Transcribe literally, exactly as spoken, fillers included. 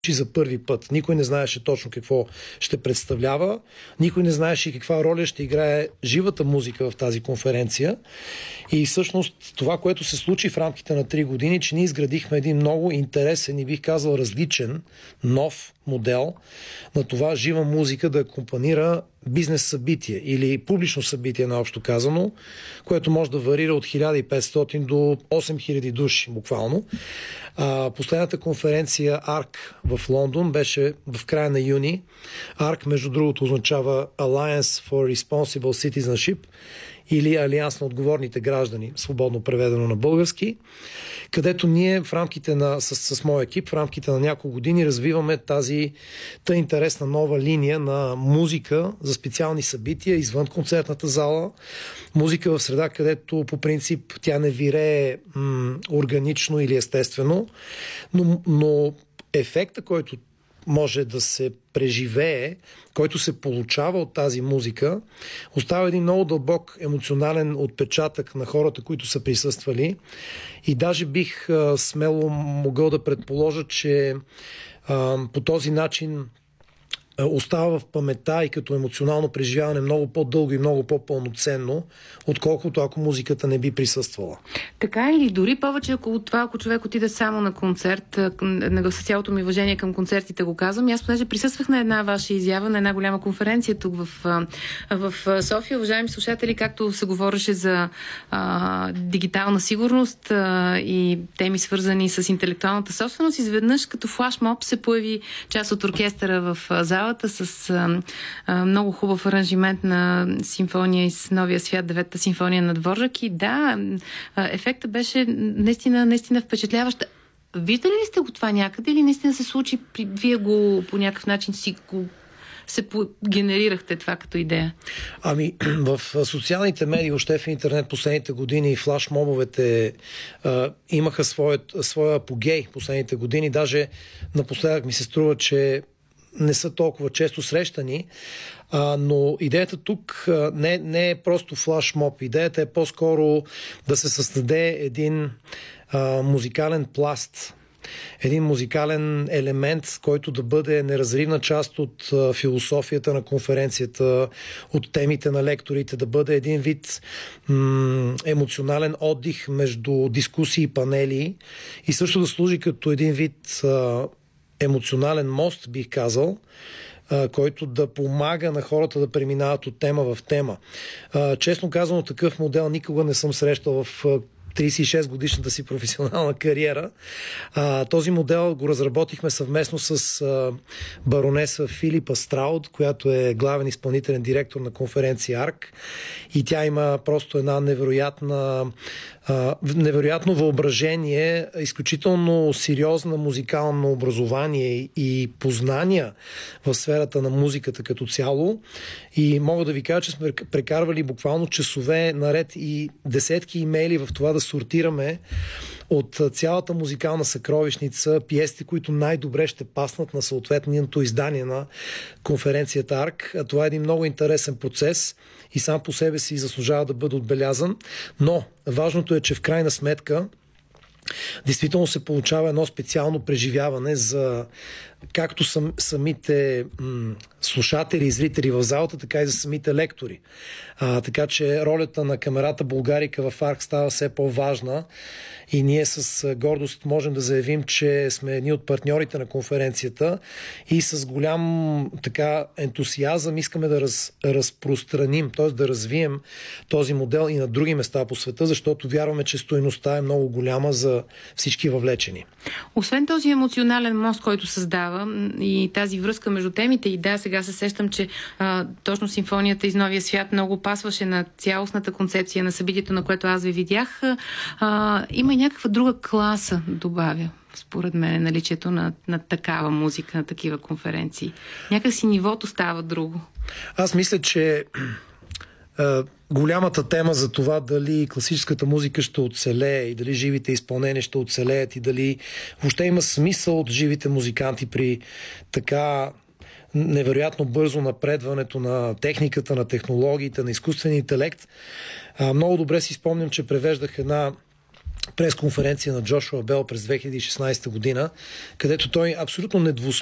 за първи път. Никой не знаеше точно какво ще представлява, никой не знаеше каква роля ще играе живата музика в тази конференция. И всъщност това, което се случи в рамките на три години, че ние изградихме един много интересен и бих казал различен, нов модел на това жива музика да акомпанира бизнес събитие или публично събитие, наобщо казано, което може да варира от хиляда и петстотин до осем хиляди души, буквално. А, последната конференция арк в Лондон беше в края на юни. арк, между другото, означава Alliance for Responsible Citizenship или Алианс на отговорните граждани, свободно преведено на български, където ние в рамките на, с, с моя екип, в рамките на няколко години развиваме тази та интересна нова линия на музика за специални събития извън концертната зала. Музика в среда, където по принцип тя не вирее м, органично или естествено, но, но ефекта, който може да се преживее, който се получава от тази музика, остава един много дълбок емоционален отпечатък на хората, които са присъствали. И даже бих а, смело могъл да предположа, че а, по този начин остава в паметта и като емоционално преживяване много по-дълго и много по-пълноценно, отколкото ако музиката не би присъствала. Така или дори повече, ако от това, ако човек отиде само на концерт, с цялото ми уважение към концертите го казвам, аз понеже присъствах на една ваша изява, на една голяма конференция тук в, в София. Уважаеми слушатели, както се говореше за а, дигитална сигурност а, и теми свързани с интелектуалната собственост, изведнъж като флашмоб се появи част от оркестъра в зала с а, а, много хубав аранжимент на симфония из Новия свят, деветата симфония на Дворжак. И да, ефектът беше наистина, наистина впечатляващ. Виждали ли сте го това някъде или наистина се случи, вие го по някакъв начин си го се генерирахте това като идея? Ами, в социалните медии, още в интернет последните години, флашмобовете а, имаха своят, своя апогей последните години. Даже напоследък ми се струва, че не са толкова често срещани, а, но идеята тук а, не, не е просто флашмоб. Идеята е по-скоро да се създаде един а, музикален пласт, един музикален елемент, който да бъде неразривна част от а, философията на конференцията, от темите на лекторите, да бъде един вид м- емоционален отдих между дискусии и панели и също да служи като един вид а, емоционален мост, бих казал, който да помага на хората да преминават от тема в тема. Честно казано, такъв модел никога не съм срещал в трийсет и шест годишната си професионална кариера. А, този модел го разработихме съвместно с а, баронеса Филипа Страуд, която е главен изпълнителен директор на конференция арк. И тя има просто една невероятна а, невероятно въображение, изключително сериозно музикално образование и познания в сферата на музиката като цяло. И мога да ви кажа, че сме прекарвали буквално часове наред и десетки имейли в това да сортираме от цялата музикална съкровищница пиесите, които най-добре ще паснат на съответното издание на конференцията арк. Това е един много интересен процес и сам по себе си заслужава да бъде отбелязан. Но важното е, че в крайна сметка действително се получава едно специално преживяване за както сам, самите м, слушатели и зрители в залата, така и за самите лектори. А, така че ролята на камерата Булгарика в арк става все по-важна и ние с гордост можем да заявим, че сме едни от партньорите на конференцията и с голям така ентусиазъм искаме да раз, разпространим, т.е. да развием този модел и на други места по света, защото вярваме, че стойността е много голяма за всички въвлечени. Освен този емоционален мост, който създава и тази връзка между темите, и да, сега се сещам, че а, точно симфонията из Новия свят много пасваше на цялостната концепция на събитието, на което аз ви видях. А, има и някаква друга класа, добавя, според мен, наличието на, на такава музика, на такива конференции. Някак си нивото става друго. Аз мисля, че голямата тема за това дали класическата музика ще оцелее и дали живите изпълнения ще оцелеят и дали въобще има смисъл от живите музиканти при така невероятно бързо напредването на техниката, на технологиите, на изкуствения интелект. Много добре си спомням, че превеждах една пресконференция на Джошуа Бел през две хиляди и шестнадесета година, където той абсолютно